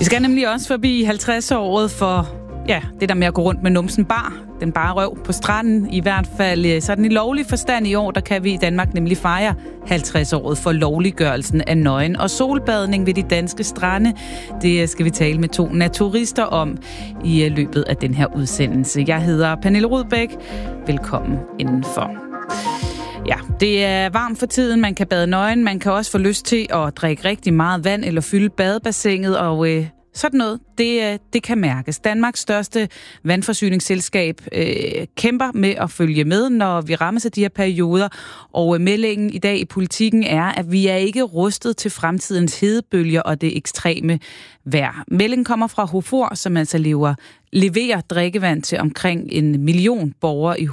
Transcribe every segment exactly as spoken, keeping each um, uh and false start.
Vi skal nemlig også forbi halvtreds-året for ja, det der med at gå rundt med numsen bar, den bare røv på stranden. I hvert fald sådan i lovlig forstand i år, der kan vi i Danmark nemlig fejre halvtreds-året for lovliggørelsen af nøgen og solbadning ved de danske strande. Det skal vi tale med to naturister om i løbet af den her udsendelse. Jeg hedder Pernille Rudbæk. Velkommen indenfor. Ja, det er varmt for tiden. Man kan bade nøgen. Man kan også få lyst til at drikke rigtig meget vand eller fylde badebassinet, og øh, sådan noget, det, det kan mærkes. Danmarks største vandforsyningsselskab øh, kæmper med at følge med, når vi rammer sig de her perioder. Og øh, meldingen i dag i Politikken er, at vi er ikke rustet til fremtidens hedebølger og det ekstreme vejr. Meldingen kommer fra HOFOR, som altså lever, leverer drikkevand til omkring en million borgere i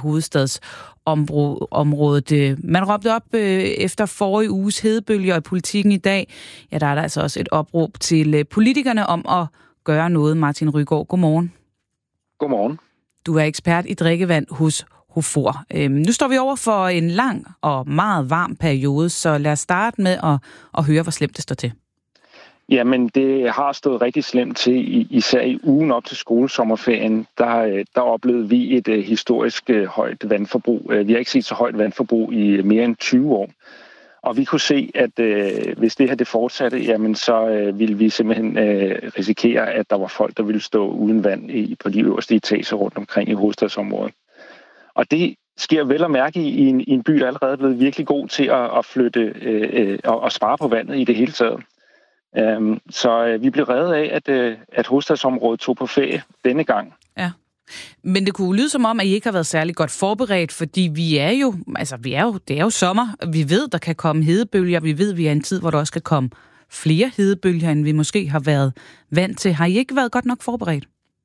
hovedstadsområdet. Man råbte op øh, efter forrige uges hedebølger i Politikken i dag. Ja, der er der altså også et opråb til øh, politikerne om at gøre noget. Martin Rygaard, godmorgen. Godmorgen. Du er ekspert i drikkevand hos HOFOR. Øhm, nu står vi over for en lang og meget varm periode, så lad os starte med at, at høre, hvor slemt det står til. Jamen, det har stået rigtig slemt til, især i ugen op til skolesommerferien. Der, der oplevede vi et uh, historisk uh, højt vandforbrug. Uh, vi har ikke set så højt vandforbrug i mere end tyve år. Og vi kunne se, at uh, hvis det her det fortsatte, jamen, så uh, ville vi simpelthen uh, risikere, at der var folk, der ville stå uden vand i, på de øverste etager rundt omkring i hovedstadsområdet. Og det sker vel at mærke i en, i en by, der allerede er blevet virkelig god til at, at flytte uh, uh, og, og spare på vandet i det hele taget. Um, så uh, vi blev reddet af, at, uh, at hovedstadsområdet tog på ferie denne gang. Ja, men det kunne lyde som om, at I ikke har været særlig godt forberedt, fordi vi er jo, altså vi er jo, det er jo sommer. Vi ved, der kan komme hedebølger. Vi ved, vi er i en tid, hvor der også kan komme flere hedebølger, end vi måske har været vant til. Har I ikke været godt nok forberedt?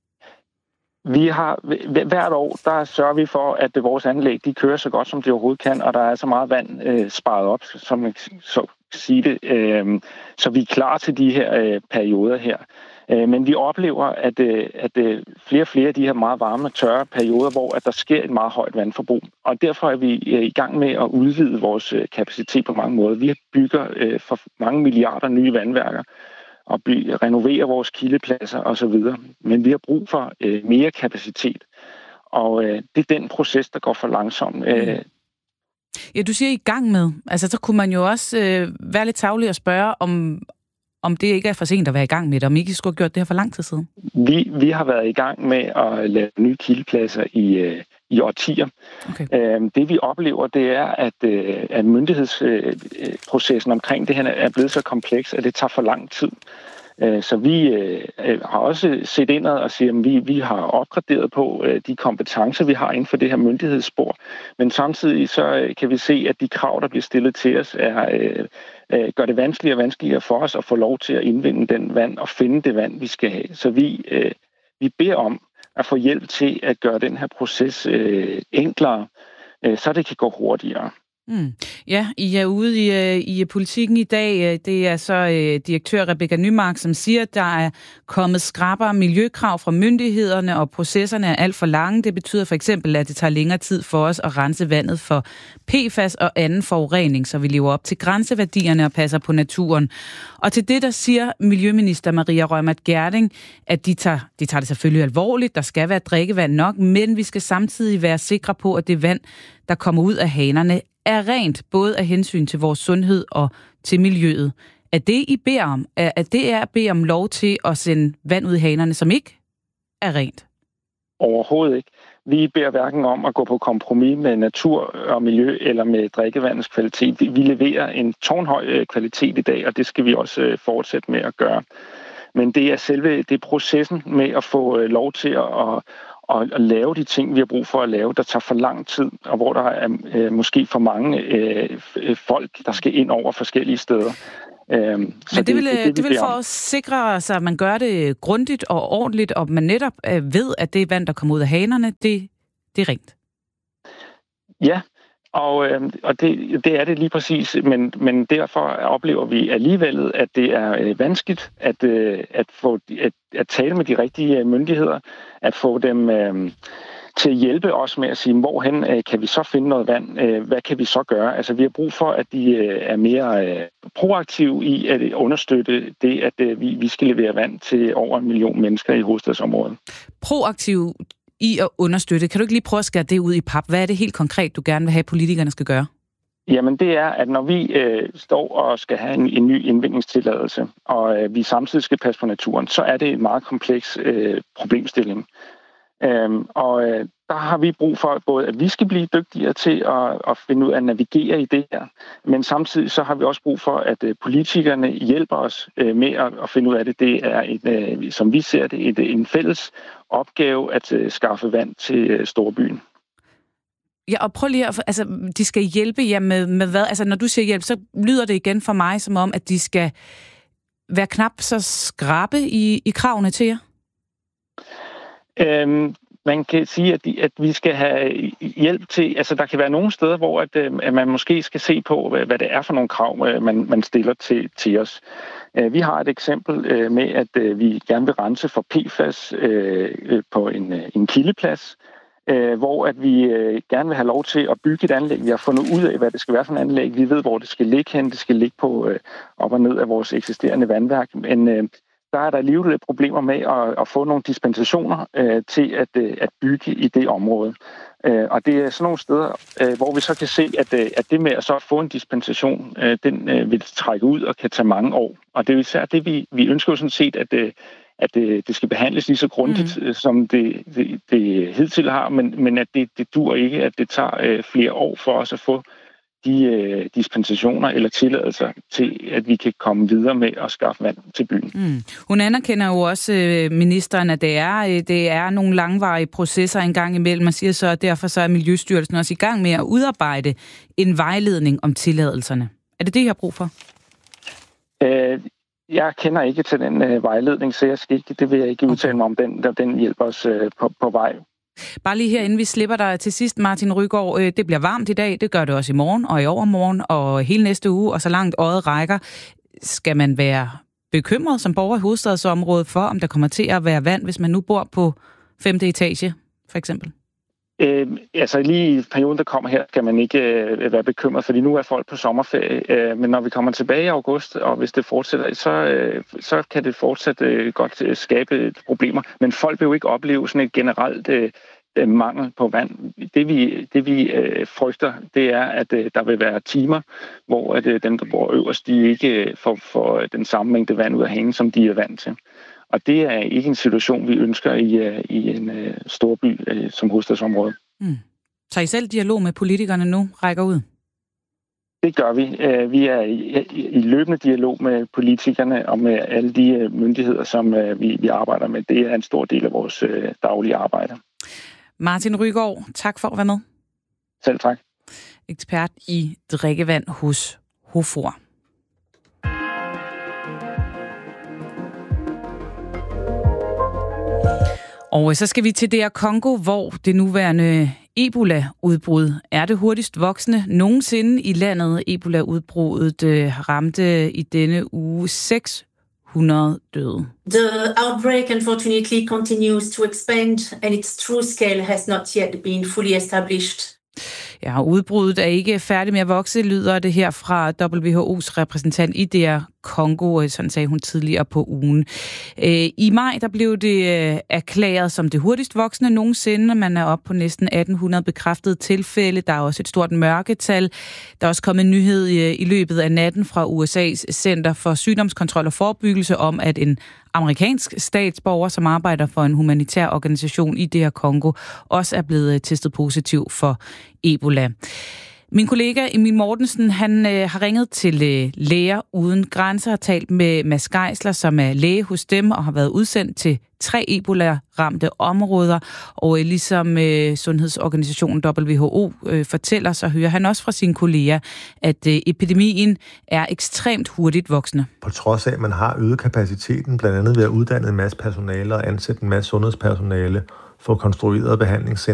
Vi har hvert år, der sørger vi for, at vores anlæg de kører så godt, som det overhovedet kan, og der er så meget vand øh, sparet op, som man så sige det, øh, så vi er klar til de her øh, perioder her. Øh, men vi oplever, at, øh, at øh, flere og flere af de her meget varme, tørre perioder, hvor at der sker et meget højt vandforbrug. Og derfor er vi øh, i gang med at udvide vores øh, kapacitet på mange måder. Vi bygger øh, for mange milliarder nye vandværker og by, renoverer vores kildepladser osv. Men vi har brug for øh, mere kapacitet. Og øh, det er den proces, der går for langsomt. Øh, Ja, du siger I gang med. Altså, så kunne man jo også øh, være lidt tarvelig og spørge, om, om det ikke er for sent at være i gang med det, om I ikke skulle have gjort det her for lang tid siden. Vi, vi har været i gang med at lave nye kildepladser i, øh, i årtier. Okay. Øh, det vi oplever, det er, at, øh, at myndighedsprocessen øh, omkring det her er blevet så kompleks, at det tager for lang tid. Så vi øh, har også set indad og siger, at vi, vi har opgraderet på øh, de kompetencer, vi har inden for det her myndighedsspor. Men samtidig så øh, kan vi se, at de krav, der bliver stillet til os, er, øh, øh, gør det vanskeligere og vanskeligere for os at få lov til at indvinde den vand og finde det vand, vi skal have. Så vi, øh, vi beder om at få hjælp til at gøre den her proces øh, enklere, øh, så det kan gå hurtigere. Mm. Ja, I er ude i, i Politikken i dag. Det er så uh, direktør Rebecca Nymark, som siger, at der er kommet skrappere miljøkrav fra myndighederne, og processerne er alt for lange. Det betyder for eksempel, at det tager længere tid for os at rense vandet for P F A S og anden forurening, så vi lever op til grænseværdierne og passer på naturen. Og til det, der siger Miljøminister Maria Reumert Gjerding, at de tager, de tager det selvfølgelig alvorligt. Der skal være drikkevand nok, men vi skal samtidig være sikre på, at det vand, der kommer ud af hanerne, er rent, både af hensyn til vores sundhed og til miljøet. Er det, I beder om? Er det er at bede om lov til at sende vand ud i hanerne, som ikke er rent? Overhovedet ikke. Vi beder hverken om at gå på kompromis med natur og miljø eller med drikkevandets kvalitet. Vi leverer en tårnhøj kvalitet i dag, og det skal vi også fortsætte med at gøre. Men det er selve det er processen med at få lov til at Og at lave de ting, vi har brug for at lave, der tager for lang tid, og hvor der er øh, måske for mange øh, folk, der skal ind over forskellige steder. Øh, Men det, det vil, det, det vil for at sikre sig, at man gør det grundigt og ordentligt, og man netop øh, ved, at det vand, der kommer ud af hanerne, det, det er rent. Ja, og, øh, og det, det er det lige præcis, men, men derfor oplever vi alligevel, at det er øh, vanskeligt at, øh, at, få, at, at tale med de rigtige myndigheder, at få dem øh, til at hjælpe os med at sige, hvorhen øh, kan vi så finde noget vand? Øh, hvad kan vi så gøre? Altså, vi har brug for, at de øh, er mere øh, proaktive i at understøtte det, at øh, vi, vi skal levere vand til over en million mennesker i hovedstadsområdet. Proaktiv i at understøtte. Kan du ikke lige prøve at skære det ud i pap? Hvad er det helt konkret, du gerne vil have, at politikerne skal gøre? Jamen det er, at når vi øh, står og skal have en, en ny indvindingstilladelse, og øh, vi samtidig skal passe på naturen, så er det en meget kompleks øh, problemstilling. Øhm, og øh, der har vi brug for både, at vi skal blive dygtigere til at, at finde ud af at navigere i det her, men samtidig så har vi også brug for, at øh, politikerne hjælper os øh, med at, at finde ud af det. Det er, et, øh, som vi ser det, et, en fælles opgave at øh, skaffe vand til øh, storbyen. Ja, og prøv lige at, altså, de skal hjælpe jer med, med hvad? Altså, når du siger hjælp, så lyder det igen for mig som om, at de skal være knap så skrappe i, i kravene til jer. Øhm, man kan sige, at, de, at vi skal have hjælp til, altså der kan være nogle steder, hvor at, at man måske skal se på, hvad, hvad det er for nogle krav, man, man stiller til, til os. Vi har et eksempel med, at vi gerne vil rense for P F A S øh, på en, en kildeplads, øh, hvor at vi øh, gerne vil have lov til at bygge et anlæg. Vi har fundet ud af, hvad det skal være for et anlæg. Vi ved, hvor det skal ligge hen. Det skal ligge på øh, op og ned af vores eksisterende vandværk. Men øh, der er der alligevel problemer med at, at få nogle dispensationer øh, til at, øh, at bygge i det område. Øh, og det er sådan nogle steder, øh, hvor vi så kan se, at, øh, at det med at så få en dispensation, øh, den øh, vil trække ud og kan tage mange år. Og det er især det, vi, vi ønsker jo sådan set, at øh, at det, det skal behandles lige så grundigt, mm. som det, det, det hidtil har, men, men at det, det dur ikke, at det tager øh, flere år for os at få de øh, dispensationer eller tilladelser til, at vi kan komme videre med at skaffe vand til byen. Mm. Hun anerkender jo også, øh, ministeren, at det er, øh, det er nogle langvarige processer en gang imellem. Man siger så, at derfor så er Miljøstyrelsen også i gang med at udarbejde en vejledning om tilladelserne. Er det det, I har brug for? Øh, Jeg kender ikke til den øh, vejledning, så jeg skal ikke, det vil jeg ikke udtale mig om. Den, den hjælper os øh, på, på vej. Bare lige her, inden vi slipper dig til sidst, Martin Rygaard. Øh, det bliver varmt i dag, det gør det også i morgen og i overmorgen og hele næste uge, og så langt øjet rækker. Skal man være bekymret som borger i hovedstadsområdet for, om der kommer til at være vand, hvis man nu bor på femte etage, for eksempel? Øh, altså lige i perioden, der kommer her, kan man ikke øh, være bekymret, fordi nu er folk på sommerferie. Øh, men når vi kommer tilbage i august, og hvis det fortsætter, så, øh, så kan det fortsat øh, godt øh, skabe problemer. Men folk vil jo ikke opleve sådan et generelt øh, mangel på vand. Det vi, det, vi øh, frygter, det er, at øh, der vil være timer, hvor at, øh, dem, der bor øverst, de ikke øh, får, får den samme mængde vand ud af hanen, som de er vant til. Og det er ikke en situation, vi ønsker i, i en uh, storby uh, som hovedstadsområde. Mm. Så I selv dialog med politikerne nu rækker ud? Det gør vi. Uh, vi er i, i løbende dialog med politikerne og med alle de uh, myndigheder, som uh, vi, vi arbejder med. Det er en stor del af vores uh, daglige arbejde. Martin Rygaard, tak for at være med. Selv tak. Ekspert i drikkevand hos HOFOR. Og så skal vi til D R Congo, hvor det nuværende Ebola-udbrud er det hurtigst voksende nogensinde i landet. Ebola-udbruddet ramte i denne uge seks hundrede døde. The outbreak unfortunately continues to expand, and its true scale has not yet been fully established. Ja, udbruddet er ikke færdig med at vokse, lyder det her fra W H O's repræsentant i D R Congo, sådan sagde hun tidligere på ugen. I maj der blev det erklæret som det hurtigst voksende nogensinde. Man er oppe på næsten atten hundrede bekræftede tilfælde. Der er også et stort mørketal. Der er også kommet en nyhed i løbet af natten fra U S A's Center for Sygdomskontrol og Forebyggelse om, at en amerikansk statsborger, som arbejder for en humanitær organisation i D R Congo, også er blevet testet positiv for Ebola. Min kollega Emil Mortensen, han øh, har ringet til øh, Læger Uden Grænser og talt med Mads Geisler, som er læge hos dem og har været udsendt til tre Ebola-ramte områder. Og øh, ligesom øh, sundhedsorganisationen W H O øh, fortæller, så hører han også fra sine kolleger, at øh, epidemien er ekstremt hurtigt voksende. På trods af, at man har øget kapaciteten, blandt andet ved at uddanne en masse personale og ansætte en masse sundhedspersonale, få konstrueret behandlingscentre,